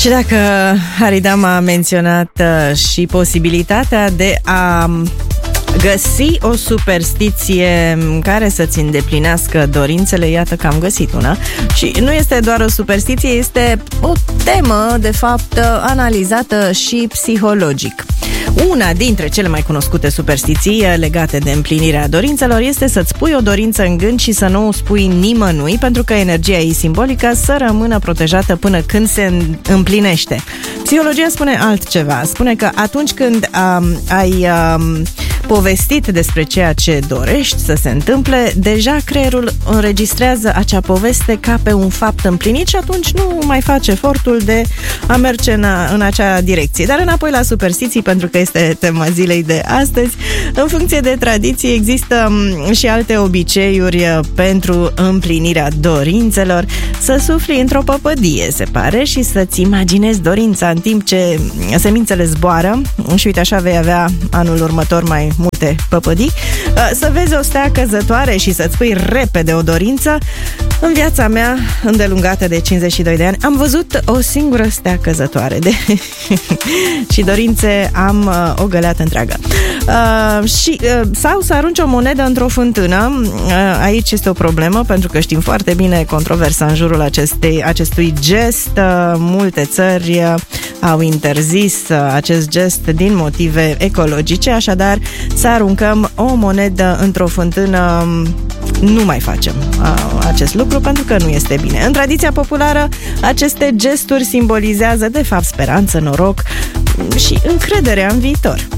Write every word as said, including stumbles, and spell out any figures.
Și dacă Haridam a menționat uh, și posibilitatea de a găsi o superstiție care să-ți îndeplinească dorințele, iată că am găsit una. Și nu este doar o superstiție, este o temă, de fapt, analizată și psihologic. Una dintre cele mai cunoscute superstiții legate de împlinirea dorințelor este să-ți pui o dorință în gând și să nu o spui nimănui, pentru că energia ei simbolică să rămână protejată până când se împlinește. Psihologia spune altceva. Spune că atunci când um, ai um, povestit despre ceea ce dorești să se întâmple, deja creierul înregistrează acea poveste ca pe un fapt împlinit și atunci nu mai face efortul de a merge în, a, în acea direcție. Dar înapoi la superstiții, pentru că este tema zilei de astăzi, în funcție de tradiție există și alte obiceiuri pentru împlinirea dorințelor. Să sufli într-o păpădie, se pare, și să-ți imaginezi dorința în timp ce semințele zboară și uite așa vei avea anul următor mai multe păpădii. Să vezi o stea căzătoare și să-ți pui repede o dorință. În viața mea îndelungată de cincizeci și doi de ani am văzut o singură stea căzătoare de și dorințe am uh, o găleată întreagă. Uh, și, uh, sau să arunci o monedă într-o fântână. Uh, aici este o problemă, pentru că știm foarte bine controversa în jurul acestei, acestui gest. Uh, multe țări uh, au interzis uh, acest gest din motive ecologice, așadar să aruncăm o monedă într-o fântână nu mai facem uh, acest lucru, pentru că nu este bine. În tradiția populară, aceste gesturi simbolizează de fapt speranță, noroc și încrederea în viitor.